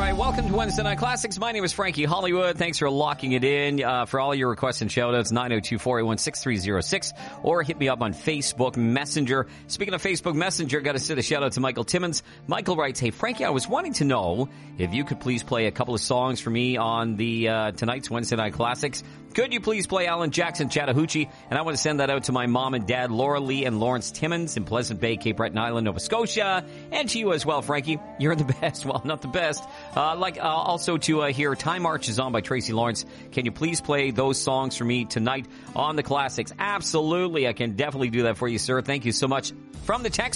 right, welcome to Wednesday Night Classics. My name is Frankie Hollywood. Thanks for locking it in. For all your requests and shout-outs, 902-481-6306, or hit me up on Facebook Messenger. Speaking of Facebook Messenger, got to send a shout-out to Michael Timmons. Michael writes, hey, Frankie, I was wanting to know if you could please play a couple of songs for me on the tonight's Wednesday Night Classics. Could you please play Alan Jackson, Chattahoochee? And I want to send that out to my mom and dad, Laura Lee and Lawrence Timmons in Pleasant Bay, Cape Breton Island, Nova Scotia. And to you as well, Frankie. You're the best. Well, not the best. Also to hear Time Marches On by Tracy Lawrence. Can you please play those songs for me tonight on the Classics? Absolutely. I can definitely do that for you, sir. Thank you so much. From the text